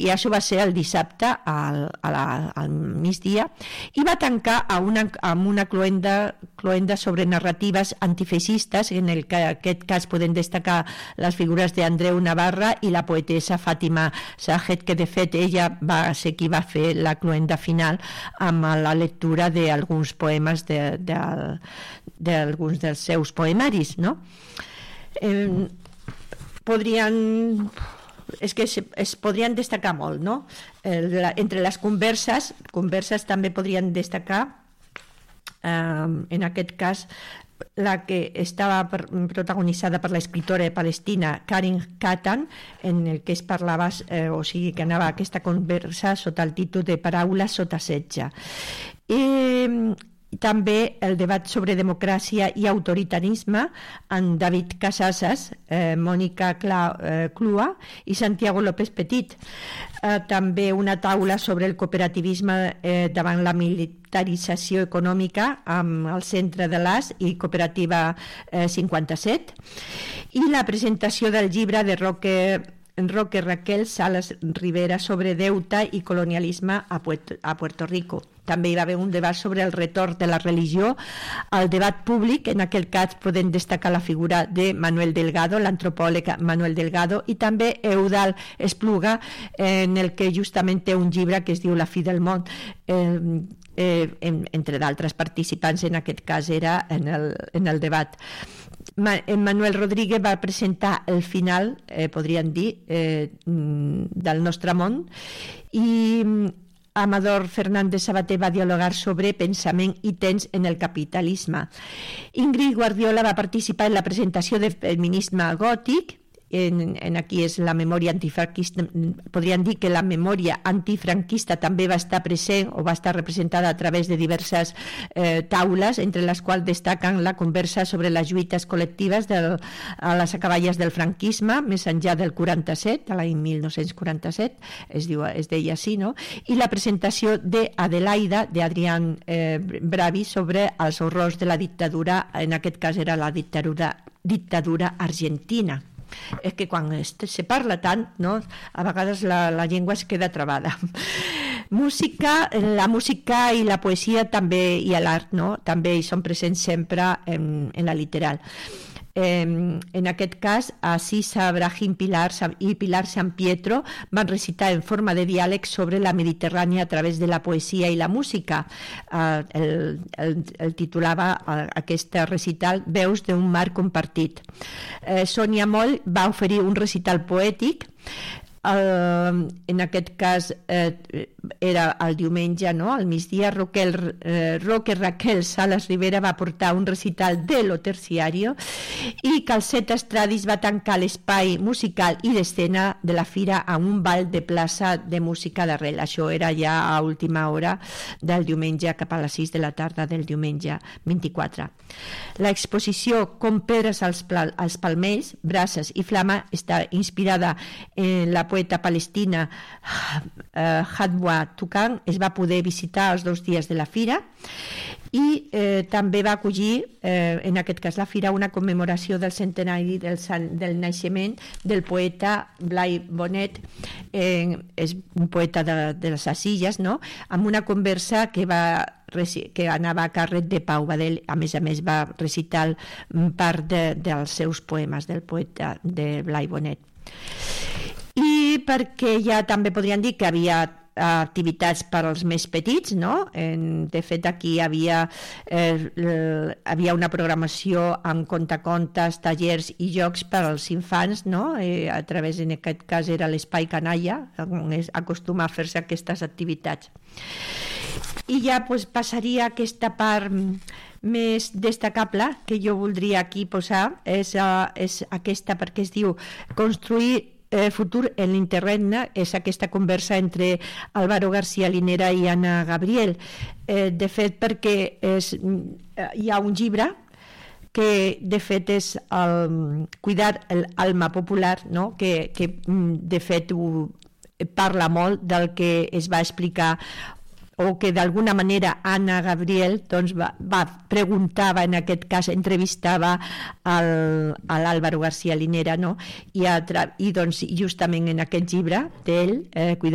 i això va ser el dissabte al migdia, i va tancar amb una cloenda sobre narratives antifeixistes, en aquest cas podem destacar les figures d'Andreu Navarra i la poetessa Fàtima Sajet, que de fet ella va ser qui va fer la cloenda final amb la lectura d'alguns poemes d'alguns dels seus poemaris, no? Es podrien destacar molt, no? Entre les converses també podrien destacar, en aquest cas, la que estava protagonitzada per l'escriptora palestina Karen Katan, en el que es parlava, o sigui que anava aquesta conversa sota el títol de Paraules sota setge. També el debat sobre democràcia i autoritarisme amb David Casasas, Mònica Clua i Santiago López Petit. També una taula sobre el cooperativisme davant la militarització econòmica amb el Centre de l'AS i Cooperativa 57, i la presentació del llibre de Roque Raquel Salas Rivera sobre deute i colonialisme a Puerto Rico. També hi va haver un debat sobre el retorn de la religió al debat públic. En aquell cas podem destacar la figura de Manuel Delgado, l'antropòleg Manuel Delgado, i també Eudald Espluga, en el que justament té un llibre que es diu La fi del món. Entre d'altres participants, en aquest cas era en el debat. Manuel Rodríguez va presentar el final, podríem dir, del nostre món, i Amador Fernández Sabater va dialogar sobre pensament i temps en el capitalisme. Ingrid Guardiola va participar en la presentació de feminisme gòtic. Aquí és la memòria antifranquista. Podríem dir que la memòria antifranquista també va estar present o va estar representada a través de diverses taules, entre les quals destaquen la conversa sobre les lluites col·lectives a les acaballes del franquisme, més enllà del 47, a l'any 1947, es deia així, no? I la presentació d'Adelaida, d'Adrián Bravi, sobre els horrors de la dictadura, en aquest cas era la dictadura argentina. És que quan se parla tant, no? A vegades la llengua es queda travada. La música i la poesia també, i l'art, no? També hi són presents sempre en la literal. En aquest cas, Sisa Brahim i Pilar San Pietro van recitar en forma de diàleg sobre la Mediterrània a través de la poesia i la música. El titulava aquest recital Veus d'un mar compartit. Sònia Moll va oferir un recital poètic. En aquest cas era el diumenge, no? Al migdia. Roque Raquel Salas Rivera va portar un recital de Lo Terciario, i Calcet Estradis va tancar l'espai musical i d'escena de la fira amb un ball de plaça de música d'arrel. Això era ja a última hora del diumenge, cap a les 6 de la tarda del diumenge 24. L'exposició Com pedres als palmells, brases i flama està inspirada en la poeta palestina Hadwa Tukan. Es va poder visitar els 2 dies de la fira, i també va acollir, en aquest cas la fira, una commemoració del centenari del naixement del poeta Blai Bonet, és un poeta de les Illes, no? Amb una conversa que anava a càrrec de Pau Badel. A més va recitar part dels seus poemes del poeta de Blai Bonet. I perquè ja també podríem dir que havia activitats per als més petits, no? De fet, aquí hi havia una programació amb contacontes, tallers i jocs per als infants, no? A través, en aquest cas, era l'Espai Canalla, on acostuma a fer-se aquestes activitats. I ja passaria a aquesta part més destacable que jo voldria aquí posar, és aquesta, perquè es diu Construir futur en l'internet. És aquesta conversa entre Álvaro García Linera i Ana Gabriel. De fet, perquè hi ha un llibre que de fet és Cuidar l'alma popular, no? Que de fet parla molt del que es va explicar, o que d'alguna manera Ana Gabriel preguntava, en aquest cas entrevistava a l'Álvaro García Linera, no? I justament en aquest llibre d'ell, Cuidar